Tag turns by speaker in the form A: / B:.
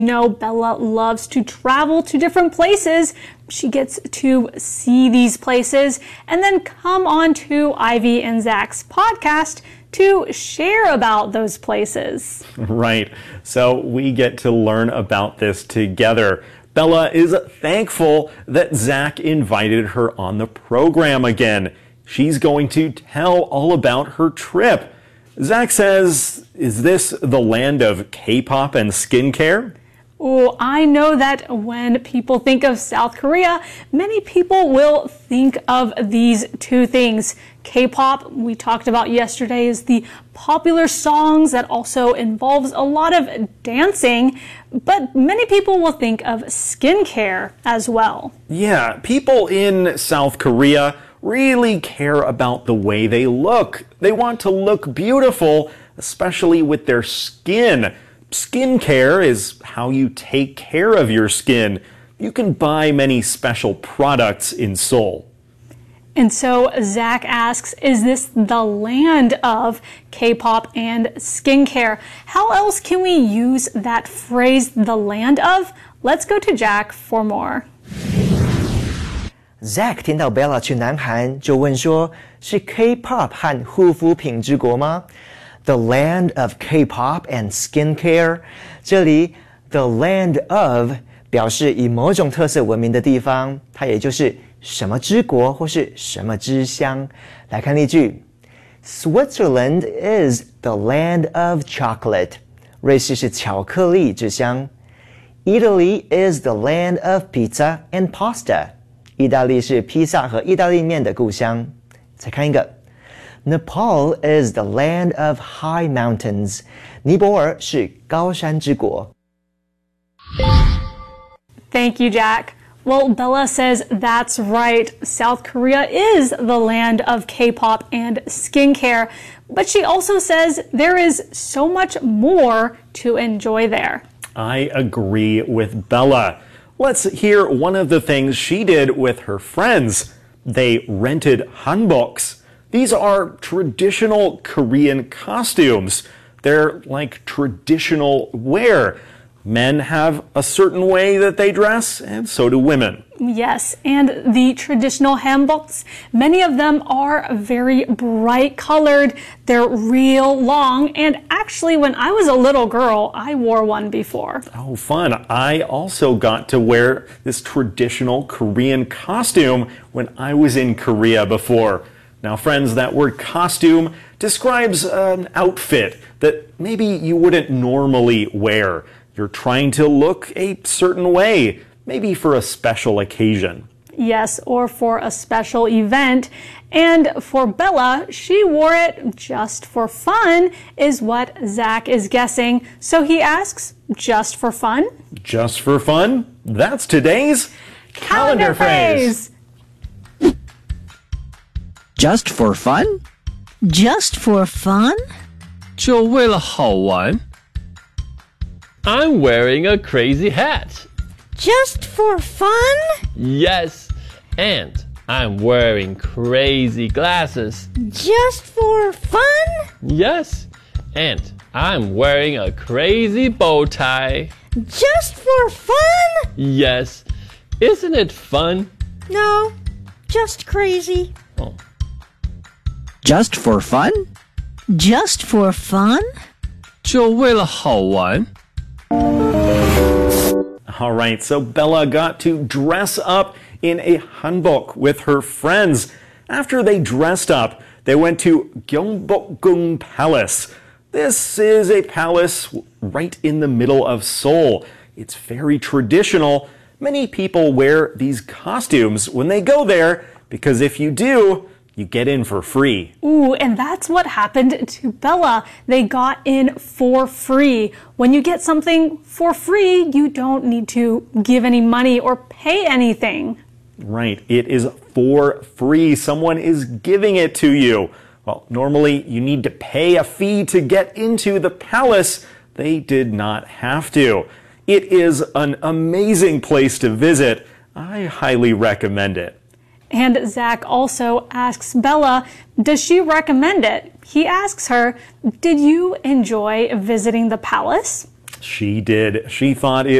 A: know, Bella loves to travel to different places. She gets to see these places and then come on to Ivy and Zach's podcast to share about those places.
B: Right. So we get to learn about this together. Bella is thankful that Zach invited her on the program again. She's going to tell all about her trip. Zach says, is this the land of K-pop and skincare?
A: Oh, I know that when people think of South Korea, many people will think of these two things. K-pop, we talked about yesterday, is the popular songs that also involves a lot of dancing, but many people will think of skincare as well.
B: Yeah, people in South Korea really care about the way they look. They want to look beautiful, especially with their skin. Skincare is how you take care of your skin. You can buy many special products in Seoul.
A: And so Zach asks, is this the land of K-pop and skincare? How else can we use that phrase, the land of? Let's go to Jack for more.
C: Zach 听到 Bella 去南韩，就问说：“是 K-pop 和护肤品之国吗？” The land of K-pop and skincare。这里 the land of 表示以某种特色闻名的地方，它也就是什么之国或是什么之乡。来看例句 ：Switzerland is the land of chocolate。瑞士是巧克力之乡。Italy is the land of pizza and pasta。意大利是披萨和意大利面的故乡。再看一个。Nepal is the land of high mountains. 尼泊尔是高山之国。
A: Thank you, Jack. Well, Bella says that's right. South Korea is the land of K-pop and skincare, but she also says there is so much more to enjoy there.
B: I agree with Bella. Let's hear one of the things she did with her friends. They rented hanboks. These are traditional Korean costumes. They're like traditional wear. Men have a certain way that they dress, and so do women.
A: Yes, and the traditional hanboks, many of them are very bright colored. They're real long, and actually when I was a little girl, I wore one before.
B: Oh, fun. I also got to wear this traditional Korean costume when I was in Korea before. Now, friends, that word costume describes an outfit that maybe you wouldn't normally wear. You're trying to look a certain way, maybe for a special occasion.
A: Yes, or for a special event. And for Bella, she wore it just for fun, is what Zach is guessing. So he asks, just for fun?
B: Just for fun? That's today's calendar phrase.
D: Just for fun?
E: Just for fun?
F: 就为了好玩 I'm wearing a crazy hat.
E: Just for fun?
F: Yes, and I'm wearing crazy glasses.
E: Just for fun?
F: Yes, and I'm wearing a crazy bow tie.
E: Just for fun?
F: Yes, isn't it fun?
E: No, just crazy.
F: Oh.
D: Just for fun?
E: Just for fun?
F: 就为了好玩
B: All right, so Bella got to dress up in a hanbok with her friends. After they dressed up, they went to Gyeongbokgung Palace. This is a palace right in the middle of Seoul. It's very traditional. Many people wear these costumes when they go there because if you do, you get in for free.
A: Ooh, and that's what happened to Bella. They got in for free. When you get something for free, you don't need to give any money or pay anything.
B: Right, it is for free. Someone is giving it to you. Well, normally you need to pay a fee to get into the palace. They did not have to. It is an amazing place to visit. I highly recommend it.
A: And Zach also asks Bella, does she recommend it? He asks her, did you enjoy visiting the palace?
B: She did. She thought it